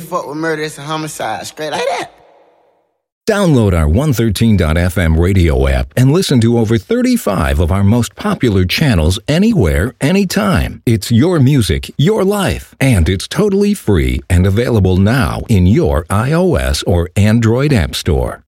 fuck with murder, it's a homicide. Straight like that. Download our 113.fm radio app and listen to over 35 of our most popular channels anywhere, anytime. It's your music, your life, and it's totally free and available now in your iOS or Android app store.